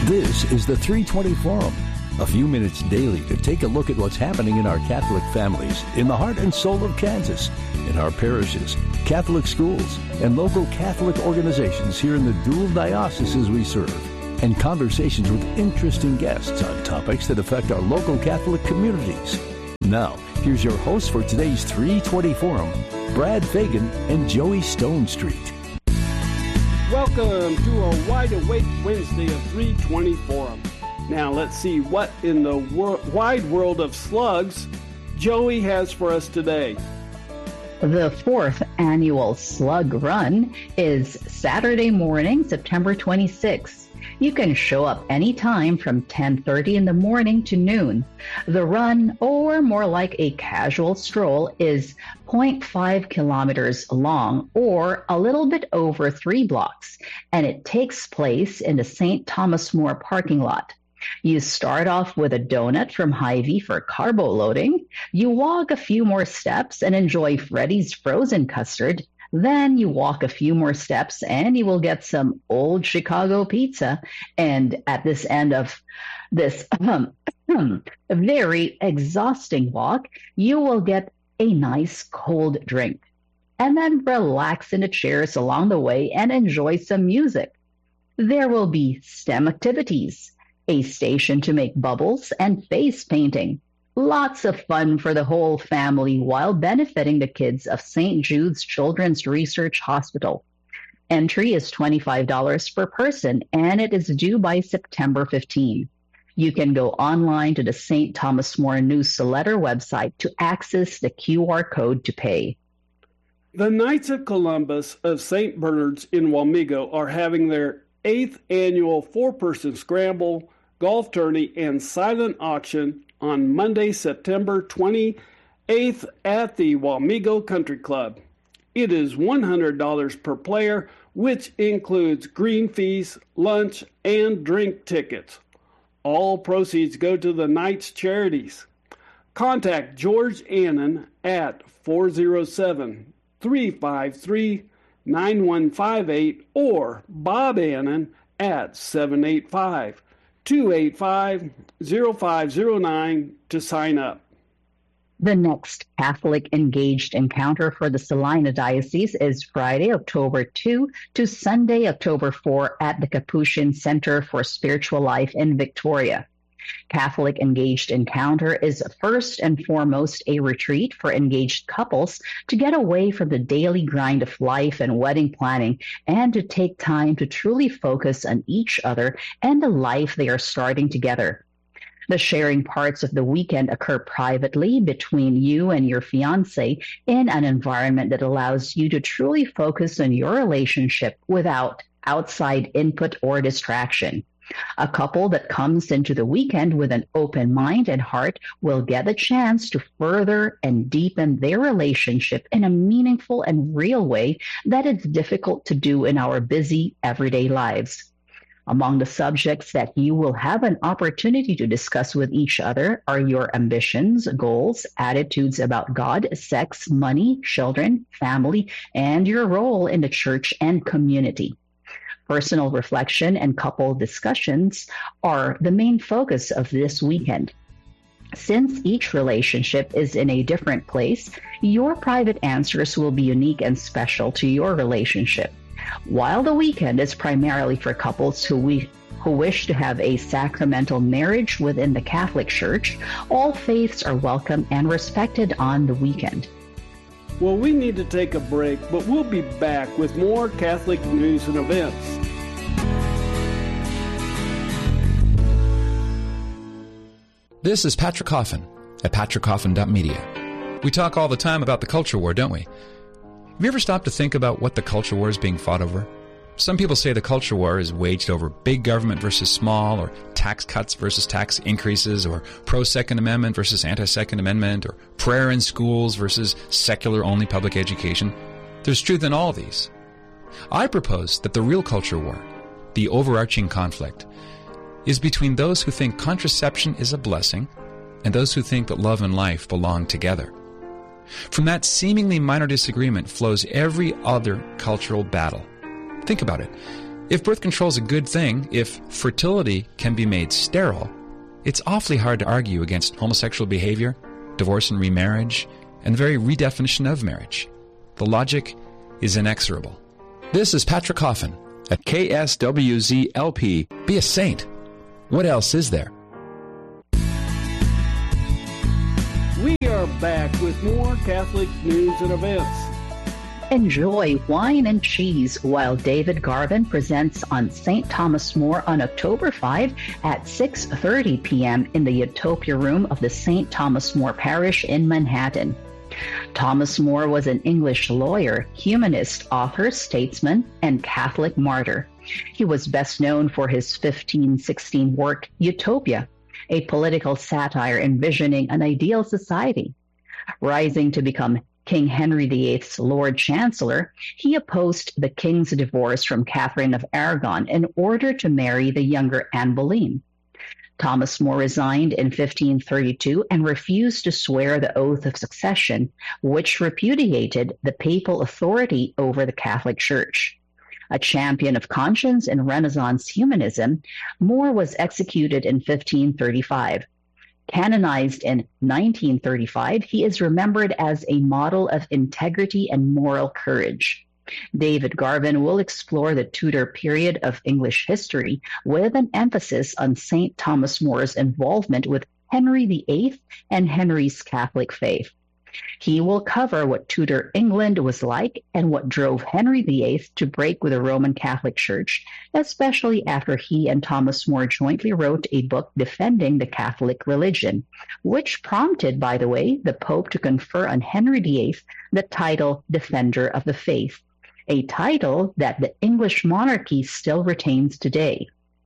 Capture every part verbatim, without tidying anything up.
This is the three twenty Forum, a few minutes daily to take a look at what's happening in our Catholic families, in the heart and soul of Kansas, in our parishes, Catholic schools, and local Catholic organizations here in the dual dioceses we serve, and conversations with interesting guests on topics that affect our local Catholic communities. Now, here's your hosts for today's three twenty Forum, Brad Fagan and Joey Stone Street. Welcome to a Wide Awake Wednesday of three twenty Forum. Now let's see what in the wor- wide world of slugs Joey has for us today. The fourth annual Slug Run is Saturday morning, September twenty-sixth. You can show up anytime from ten thirty in the morning to noon. The run, or more like a casual stroll, is zero point five kilometers long, or a little bit over three blocks, and it takes place in the Saint Thomas More parking lot. You start off with a donut from Hy-Vee for carbo loading. You walk a few more steps and enjoy Freddy's frozen custard. Then you walk a few more steps and you will get some old Chicago pizza. And at this end of this um, very exhausting walk, you will get a nice cold drink. And then relax in the chairs along the way and enjoy some music. There will be STEM activities, a station to make bubbles, and face painting. Lots of fun for the whole family while benefiting the kids of Saint Jude's Children's Research Hospital. Entry is twenty-five dollars per person, and it is due by September fifteenth. You can go online to the Saint Thomas More newsletter website to access the Q R code to pay. The Knights of Columbus of Saint Bernard's in Wamego are having their eighth annual four-person scramble, golf tourney, and silent auction on Monday, September twenty-eighth at the Wamego Country Club. It is one hundred dollars per player, which includes green fees, lunch, and drink tickets. All proceeds go to the Knights charities. Contact George Annan at four oh seven, three five three, nine one five eight or Bob Annan at seven eight five, two eight five, oh five oh nine to sign up. The next Catholic Engaged Encounter for the Salina Diocese is Friday, October second to Sunday, October fourth at the Capuchin Center for Spiritual Life in Victoria. Catholic Engaged Encounter is first and foremost a retreat for engaged couples to get away from the daily grind of life and wedding planning and to take time to truly focus on each other and the life they are starting together. The sharing parts of the weekend occur privately between you and your fiancé in an environment that allows you to truly focus on your relationship without outside input or distraction. A couple that comes into the weekend with an open mind and heart will get a chance to further and deepen their relationship in a meaningful and real way that is difficult to do in our busy everyday lives. Among the subjects that you will have an opportunity to discuss with each other are your ambitions, goals, attitudes about God, sex, money, children, family, and your role in the church and community. Personal reflection and couple discussions are the main focus of this weekend. Since each relationship is in a different place, your private answers will be unique and special to your relationship. While the weekend is primarily for couples who we who wish to have a sacramental marriage within the Catholic Church, all faiths are welcome and respected on the weekend. Well, we need to take a break, but we'll be back with more Catholic news and events. This is Patrick Coffin at patrick coffin dot media. We talk all the time about the culture war, don't we? Have you ever stopped to think about what the culture war is being fought over? Some people say the culture war is waged over big government versus small, or tax cuts versus tax increases, or pro-Second Amendment versus anti-Second Amendment, or prayer in schools versus secular-only public education. There's truth in all of these. I propose that the real culture war, the overarching conflict, is between those who think contraception is a blessing and those who think that love and life belong together. From that seemingly minor disagreement flows every other cultural battle. Think about it. If birth control is a good thing, if fertility can be made sterile, it's awfully hard to argue against homosexual behavior, divorce and remarriage, and the very redefinition of marriage. The logic is inexorable. This is Patrick Coffin at K S W Z L P. Be a saint. What else is there? We are back with more Catholic news and events. Enjoy wine and cheese while David Garvin presents on Saint Thomas More on October fifth at six thirty p.m. in the Utopia Room of the Saint Thomas More Parish in Manhattan. Thomas More was an English lawyer, humanist, author, statesman, and Catholic martyr. He was best known for his fifteen sixteen work, Utopia, a political satire envisioning an ideal society. Rising to become King Henry the eighth's Lord Chancellor, he opposed the king's divorce from Catherine of Aragon in order to marry the younger Anne Boleyn. Thomas More resigned in fifteen thirty-two and refused to swear the oath of succession, which repudiated the papal authority over the Catholic Church. A champion of conscience and Renaissance humanism, More was executed in fifteen thirty-five. Canonized in nineteen thirty-five, he is remembered as a model of integrity and moral courage. David Garvin will explore the Tudor period of English history with an emphasis on Saint Thomas More's involvement with Henry the eighth and Henry's Catholic faith. He will cover what Tudor England was like and what drove Henry the eighth to break with the Roman Catholic Church, especially after he and Thomas More jointly wrote a book defending the Catholic religion, which prompted, by the way, the Pope to confer on Henry the eighth the title Defender of the Faith, a title that the English monarchy still retains today.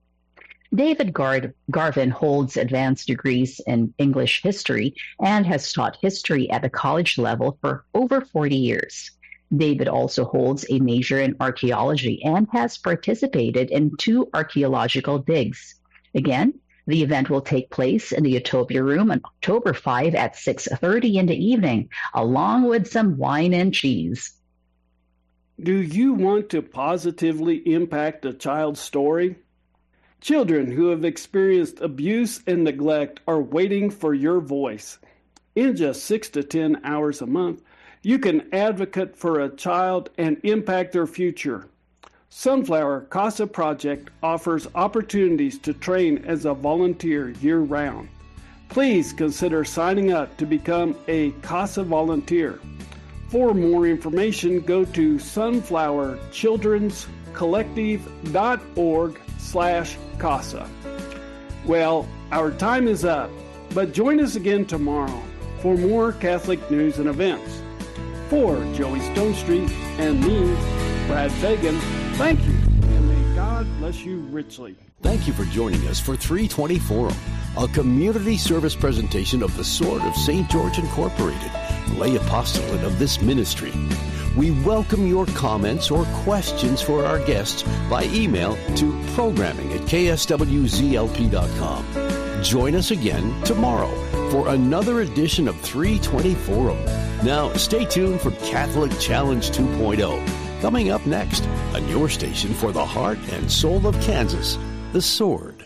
David Gar- Garvin holds advanced degrees in English history and has taught history at the college level for over forty years. David also holds a major in archaeology and has participated in two archaeological digs. Again, the event will take place in the Utopia Room on October fifth at six thirty in the evening, along with some wine and cheese. Do you want to positively impact a child's story? Children who have experienced abuse and neglect are waiting for your voice. In just six to ten hours a month, you can advocate for a child and impact their future. Sunflower CASA Project offers opportunities to train as a volunteer year-round. Please consider signing up to become a CASA volunteer. For more information, go to sunflower children's collective dot org slash CASA. Well, our time is up, but join us again tomorrow for more Catholic news and events. For Joey Stone Street and me, Brad Fagan, thank you, and may God bless you richly. Thank you for joining us for three twenty Forum, a community service presentation of the Sword of Saint George Incorporated, lay apostolate of this ministry. We welcome your comments or questions for our guests by email to programming at k s w z l p dot com. Join us again tomorrow for another edition of three twenty Forum. Now, stay tuned for Catholic Challenge two point oh. Coming up next on your station for the heart and soul of Kansas, The Sword.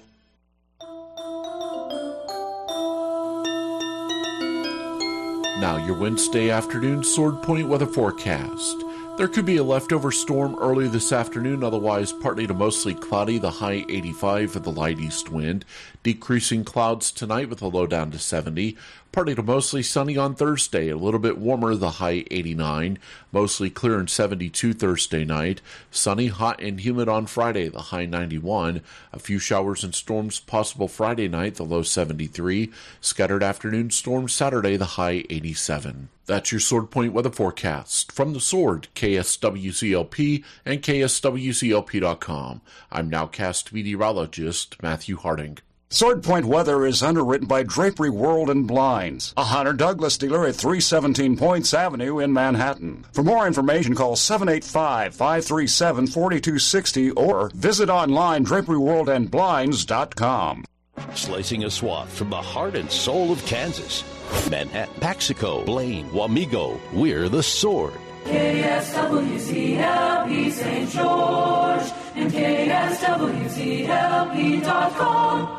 Now your Wednesday afternoon Sword Point weather forecast. There could be a leftover storm early this afternoon, otherwise partly to mostly cloudy, the high eighty-five with the light east wind. Decreasing clouds tonight with a low down to seventy. Partly to mostly sunny on Thursday, a little bit warmer, the high eighty-nine. Mostly clear and seventy-two Thursday night. Sunny, hot, and humid on Friday, the high ninety-one. A few showers and storms possible Friday night, the low seventy-three. Scattered afternoon storms Saturday, the high eighty-seven. That's your Sword Point weather forecast. From the Sword, K S W Z L P and K S W Z L P dot com. I'm nowcast meteorologist Matthew Harding. Sword Point weather is underwritten by Drapery World and Blinds, a Hunter Douglas dealer at three seventeen Points Avenue in Manhattan. For more information, call seven eight five, five three seven, four two six zero or visit online drapery world and blinds dot com. Slicing a swath from the heart and soul of Kansas. Manhattan, Paxico, Blaine, Wamego, we're the Sword. K S W C L P Saint George and K S W C L P dot com.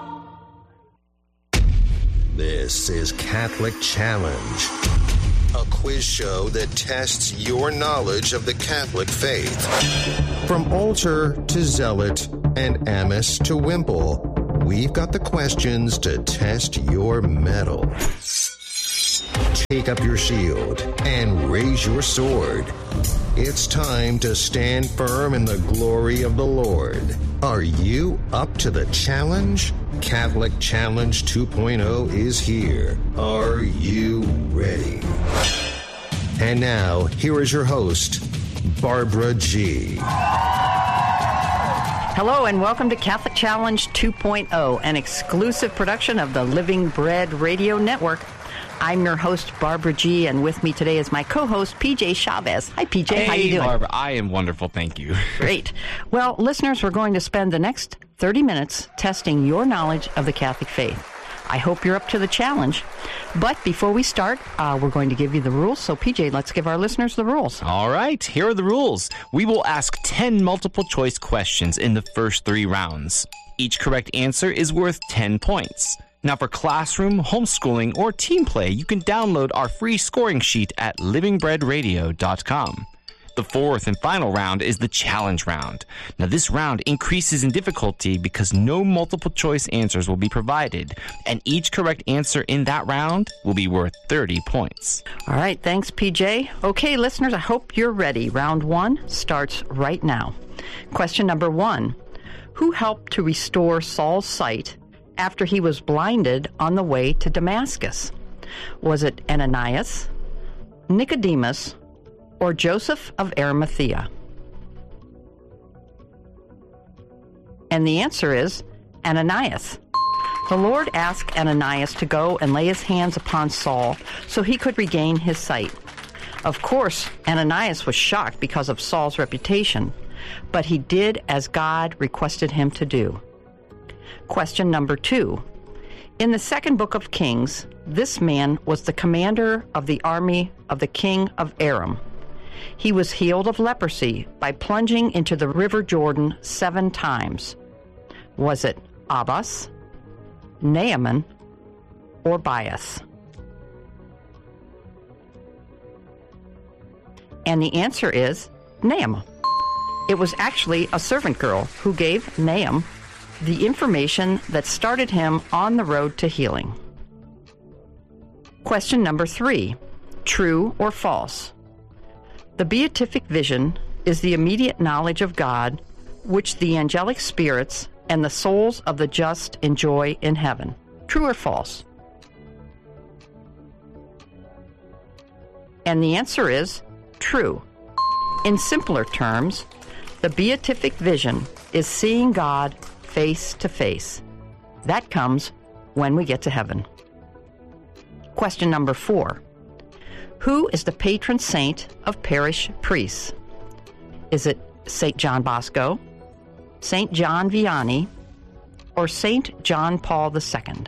This is Catholic Challenge, a quiz show that tests your knowledge of the Catholic faith. From altar to zealot and amice to wimple, we've got the questions to test your mettle. Take up your shield and raise your sword. It's time to stand firm in the glory of the Lord. Are you up to the challenge? Catholic Challenge two point oh is here. Are you ready? And now, here is your host, Barbara G. Hello and welcome to Catholic Challenge two point oh, an exclusive production of the Living Bread Radio Network. I'm your host, Barbara G., and with me today is my co-host, P J Chavez. Hi, P J. Hey, how you doing? Barbara. I am wonderful, thank you. Great. Well, listeners, we're going to spend the next thirty minutes testing your knowledge of the Catholic faith. I hope you're up to the challenge. But before we start, uh, we're going to give you the rules. So, P J, let's give our listeners the rules. All right, here are the rules. We will ask ten multiple-choice questions in the first three rounds. Each correct answer is worth ten points. Now, for classroom, homeschooling, or team play, you can download our free scoring sheet at living bread radio dot com. The fourth and final round is the challenge round. Now, this round increases in difficulty because no multiple-choice answers will be provided, and each correct answer in that round will be worth thirty points. All right, thanks, P J. Okay, listeners, I hope you're ready. Round one starts right now. Question number one. Who helped to restore Saul's sight after he was blinded on the way to Damascus? Was it Ananias, Nicodemus, or Joseph of Arimathea? And the answer is Ananias. The Lord asked Ananias to go and lay his hands upon Saul so he could regain his sight. Of course, Ananias was shocked because of Saul's reputation, but he did as God requested him to do. Question number two. In the second book of Kings, this man was the commander of the army of the king of Aram. He was healed of leprosy by plunging into the river Jordan seven times. Was it Abbas, Naaman, or Bias? And the answer is Naaman. It was actually a servant girl who gave Naaman the information that started him on the road to healing. Question number three. True or false? The beatific vision is the immediate knowledge of God, which the angelic spirits and the souls of the just enjoy in heaven. True or false? And the answer is true. In simpler terms, the beatific vision is seeing God face to face. That comes when we get to heaven. Question number four. Who is the patron saint of parish priests? Is it Saint John Bosco, Saint John Vianney, or Saint John Paul the Second?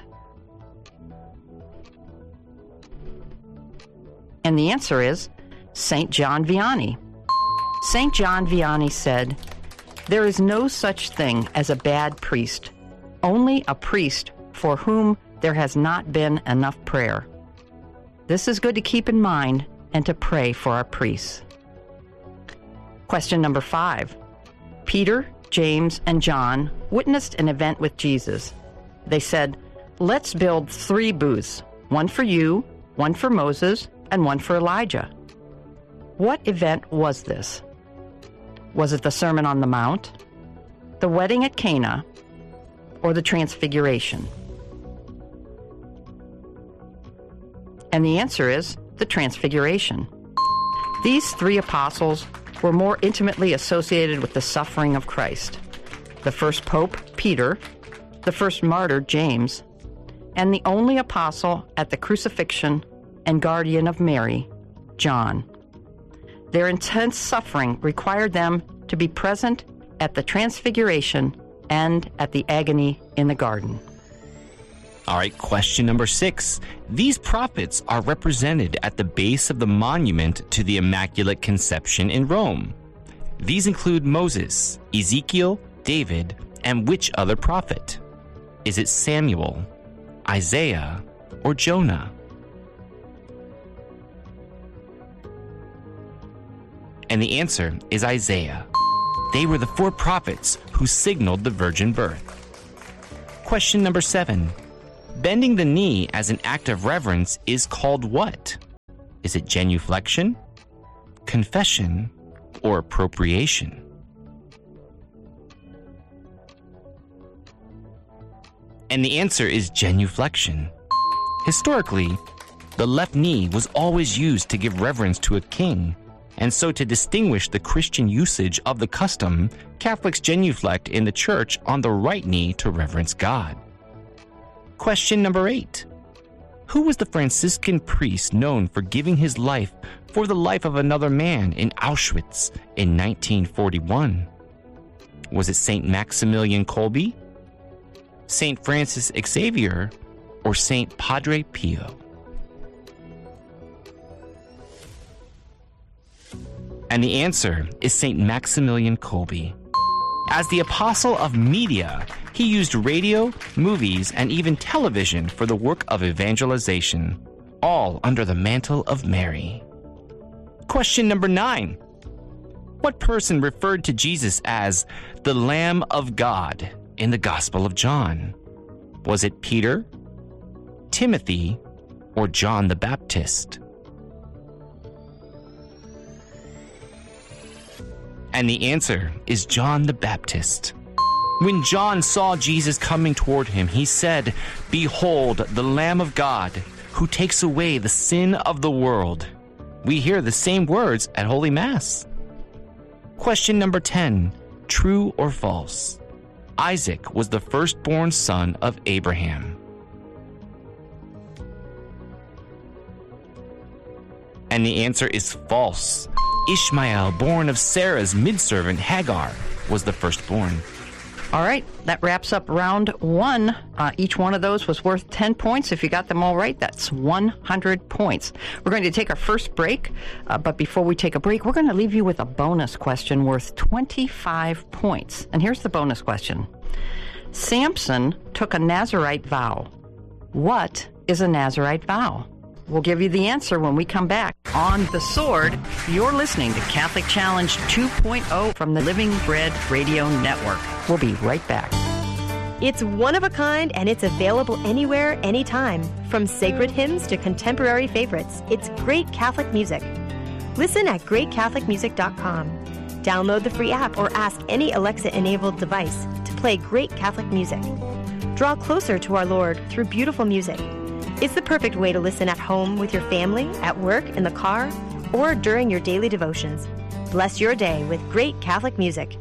And the answer is Saint John Vianney. Saint John Vianney said, "There is no such thing as a bad priest, only a priest for whom there has not been enough prayer." This is good to keep in mind and to pray for our priests. Question number five. Peter, James, and John witnessed an event with Jesus. They said, "Let's build three booths, one for you, one for Moses, and one for Elijah." What event was this? Was it the Sermon on the Mount, the wedding at Cana, or the Transfiguration? And the answer is the Transfiguration. These three apostles were more intimately associated with the suffering of Christ. The first pope, Peter, the first martyr, James, and the only apostle at the crucifixion and guardian of Mary, John. Their intense suffering required them to be present at the Transfiguration and at the agony in the garden. All right, question number six. These prophets are represented at the base of the monument to the Immaculate Conception in Rome. These include Moses, Ezekiel, David, and which other prophet? Is it Samuel, Isaiah, or Jonah? And the answer is Isaiah. They were the four prophets who signaled the virgin birth. Question number seven. Bending the knee as an act of reverence is called what? Is it genuflection, confession, or appropriation? And the answer is genuflection. Historically, the left knee was always used to give reverence to a king, and so to distinguish the Christian usage of the custom, Catholics genuflect in the church on the right knee to reverence God. Question number eight. Who was the Franciscan priest known for giving his life for the life of another man in Auschwitz in nineteen forty-one? Was it Saint Maximilian Kolbe, Saint Francis Xavier, or Saint Padre Pio? And the answer is Saint Maximilian Kolbe. As the apostle of media, he used radio, movies, and even television for the work of evangelization, all under the mantle of Mary. Question number nine. What person referred to Jesus as the Lamb of God in the Gospel of John? Was it Peter, Timothy, or John the Baptist? And the answer is John the Baptist. When John saw Jesus coming toward him, he said, "Behold, the Lamb of God, who takes away the sin of the world." We hear the same words at Holy Mass. Question number ten. True or false? Isaac was the firstborn son of Abraham. And the answer is false. Ishmael, born of Sarah's maidservant Hagar, was the firstborn. All right, that wraps up round one. Uh, each one of those was worth ten points. If you got them all right, that's one hundred points. We're going to take our first break, uh, but before we take a break, we're going to leave you with a bonus question worth twenty-five points. And here's the bonus question. Samson took a Nazirite vow. What is a Nazirite vow? We'll give you the answer when we come back on The Sword. You're listening to Catholic Challenge two point oh from the Living Bread Radio Network. We'll be right back. It's one of a kind, and it's available anywhere, anytime. From sacred hymns to contemporary favorites, it's great Catholic music. Listen at great catholic music dot com. Download the free app or ask any Alexa-enabled device to play great Catholic music. Draw closer to our Lord through beautiful music. It's the perfect way to listen at home with your family, at work, in the car, or during your daily devotions. Bless your day with great Catholic music.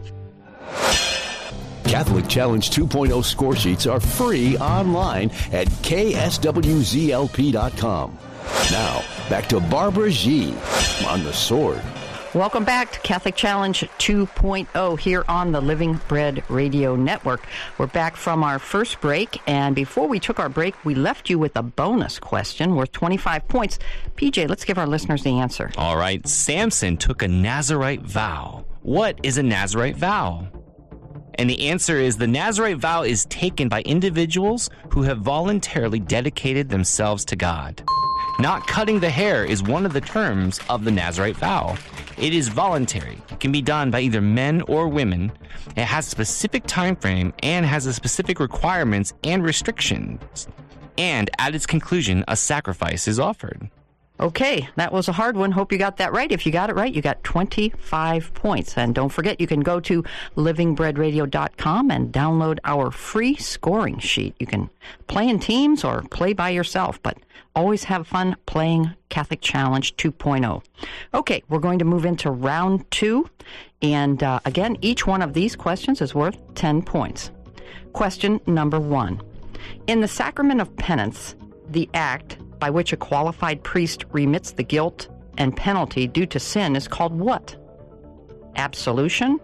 Catholic Challenge two point oh score sheets are free online at K S W Z L P dot com. Now, back to Barbara G. on The Sword. Welcome back to Catholic Challenge two point oh here on the Living Bread Radio Network. We're back from our first break, and before we took our break, we left you with a bonus question worth twenty-five points. P J, let's give our listeners the answer. All right. Samson took a Nazirite vow. What is a Nazirite vow? And the answer is the Nazirite vow is taken by individuals who have voluntarily dedicated themselves to God. Not cutting the hair is one of the terms of the Nazirite vow. It is voluntary. It can be done by either men or women. It has a specific time frame and has a specific requirements and restrictions. And at its conclusion, a sacrifice is offered. Okay, that was a hard one. Hope you got that right. If you got it right, you got twenty-five points. And don't forget, you can go to living bread radio dot com and download our free scoring sheet. You can play in teams or play by yourself, but always have fun playing Catholic Challenge two point oh. Okay, we're going to move into round two. And uh, again, each one of these questions is worth ten points. Question number one. In the Sacrament of Penance, the act by which a qualified priest remits the guilt and penalty due to sin is called what? Absolution,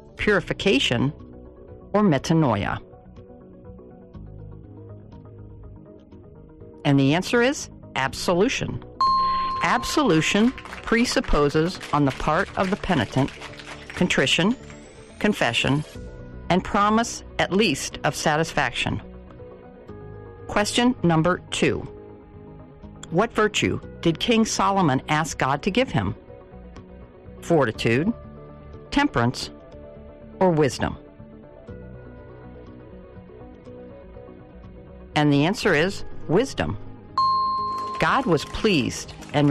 purification, or metanoia? And the answer is absolution. Absolution presupposes on the part of the penitent contrition, confession, and promise at least of satisfaction. Question number two. What virtue did King Solomon ask God to give him? Fortitude, temperance, or wisdom? And the answer is wisdom. God was pleased